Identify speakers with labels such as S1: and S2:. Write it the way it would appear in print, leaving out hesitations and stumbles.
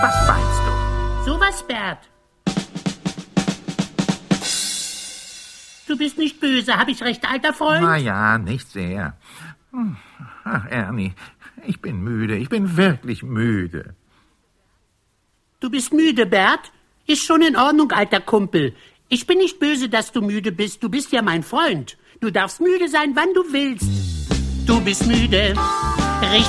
S1: Was meinst du?
S2: Sowas, Bert. Du bist nicht böse, habe ich recht, alter Freund?
S1: Na ja, nicht sehr. Ach, Ernie, ich bin müde. Ich bin wirklich müde.
S2: Du bist müde, Bert? Ist schon in Ordnung, alter Kumpel. Ich bin nicht böse, dass du müde bist. Du bist ja mein Freund. Du darfst müde sein, wann du willst. Du bist müde. Richtig.